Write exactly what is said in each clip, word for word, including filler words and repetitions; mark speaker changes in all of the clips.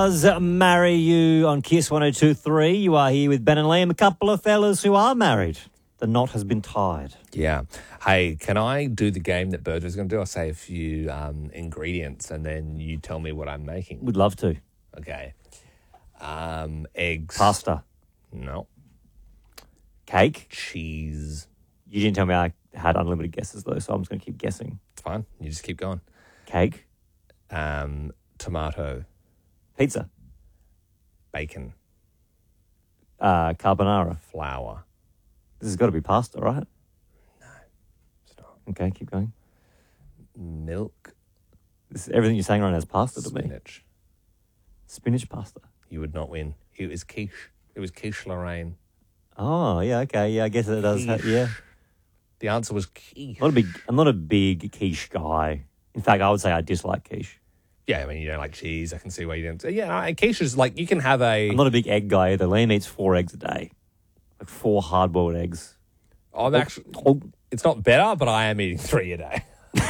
Speaker 1: Does Marry You on Kiss one oh two point three. You are here with Ben and Liam, a couple of fellas who are married. The knot has been tied.
Speaker 2: Yeah. Hey, can I do the game that Bird was going to do? I'll say a few um, ingredients and then you tell me what I'm making.
Speaker 1: Would love to.
Speaker 2: Okay. Um, eggs.
Speaker 1: Pasta.
Speaker 2: No.
Speaker 1: Cake.
Speaker 2: Cheese.
Speaker 1: You didn't tell me I had unlimited guesses, though, so I'm just going to keep guessing.
Speaker 2: It's fine. You just keep going.
Speaker 1: Cake.
Speaker 2: Um, tomato.
Speaker 1: Pizza.
Speaker 2: Bacon.
Speaker 1: Uh, carbonara.
Speaker 2: Flour.
Speaker 1: This has got to be pasta, right?
Speaker 2: No, it's not.
Speaker 1: Okay, keep going.
Speaker 2: Milk.
Speaker 1: This, everything you're saying right now is pasta to me.
Speaker 2: Spinach.
Speaker 1: Spinach pasta.
Speaker 2: You would not win. It was quiche. It was quiche Lorraine.
Speaker 1: Oh, yeah, okay. Yeah, I guess it does. Have, yeah.
Speaker 2: The answer was quiche.
Speaker 1: I'm not, a big, I'm not a big quiche guy. In fact, I would say I dislike quiche.
Speaker 2: Yeah, I mean, you don't like cheese. I can see why you don't. Yeah, quiche is like, you can have a...
Speaker 1: I'm not a big egg guy either. Liam eats four eggs a day. Like four hard-boiled eggs.
Speaker 2: I'm actually... It's not better, but I am eating three a day.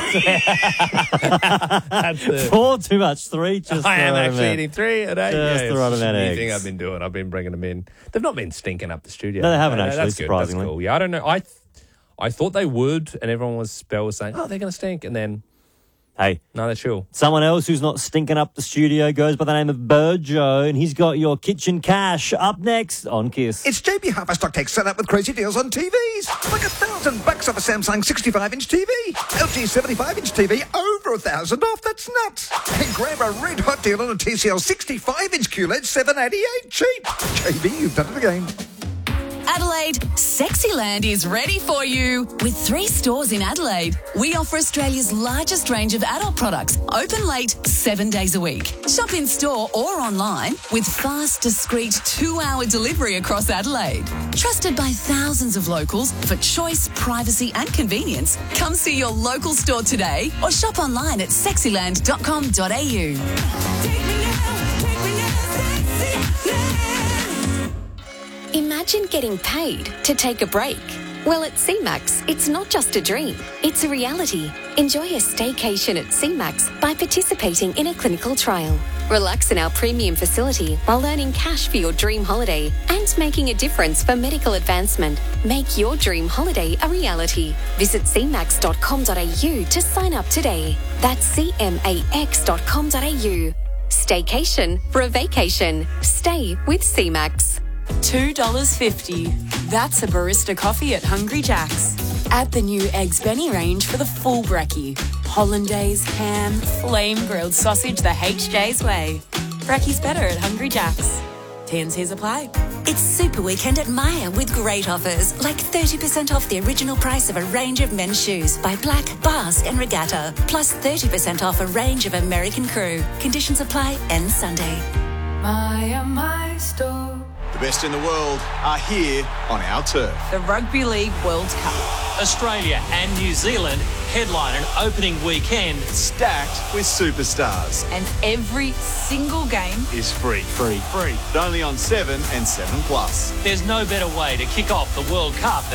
Speaker 2: That's the,
Speaker 1: Four too much. Three just
Speaker 2: I am
Speaker 1: the right
Speaker 2: actually
Speaker 1: amount.
Speaker 2: eating three a day.
Speaker 1: Just
Speaker 2: yeah,
Speaker 1: the right
Speaker 2: it's
Speaker 1: amount
Speaker 2: a
Speaker 1: of
Speaker 2: new
Speaker 1: eggs.
Speaker 2: thing I've been doing. I've been bringing them in. They've not been stinking up the studio.
Speaker 1: No, they haven't
Speaker 2: No,
Speaker 1: actually,
Speaker 2: that's good.
Speaker 1: surprisingly.
Speaker 2: That's cool. Yeah, I don't know. I th- I thought they would, and everyone was Bell was saying, oh, they're going to stink, and then
Speaker 1: Hey,
Speaker 2: no, they're chill.
Speaker 1: someone else who's not stinking up the studio goes by the name of Burjo, and he's got your kitchen cash up next on Kiss.
Speaker 3: It's J B Hi-Fi Stock Take set up with crazy deals on T Vs. Like a thousand bucks off a Samsung sixty-five inch T V. L G seventy-five inch T V, over a thousand off. That's nuts. And grab a red hot deal on a T C L sixty-five inch Q L E D, seven eighty-eight cheap. J B, you've done it again.
Speaker 4: Adelaide, Sexyland is ready for you. With three stores in Adelaide, we offer Australia's largest range of adult products, open late, seven days a week. Shop in store or online with fast, discreet two-hour delivery across Adelaide. Trusted by thousands of locals for choice, privacy and convenience. Come see your local store today or shop online at sexyland dot com dot a u.
Speaker 5: Imagine getting paid to take a break. Well, at C MAX, it's not just a dream, it's a reality. Enjoy a staycation at C MAX by participating in a clinical trial. Relax in our premium facility while earning cash for your dream holiday and making a difference for medical advancement. Make your dream holiday a reality. Visit c max dot com dot a u to sign up today. That's c max dot com dot a u. Staycation for a vacation. Stay with C MAX.
Speaker 6: two dollars fifty. That's a barista coffee at Hungry Jack's. Add the new Eggs Benny range for the full brekkie. Hollandaise, ham, flame grilled sausage the H J's way. Brekkie's better at Hungry Jack's. T and C's apply.
Speaker 7: It's Super Weekend at Myer with great offers, like thirty percent off the original price of a range of men's shoes by Black, Basque and Regatta, plus thirty percent off a range of American Crew. Conditions apply end Sunday.
Speaker 6: Myer, my store.
Speaker 8: The best in the world are here on our turf.
Speaker 6: The Rugby League World Cup.
Speaker 9: Australia and New Zealand headline an opening weekend
Speaker 8: Stacked with superstars.
Speaker 6: And every single game
Speaker 8: Is free. Free. Free. Only on seven and seven plus.
Speaker 9: There's no better way to kick off the World Cup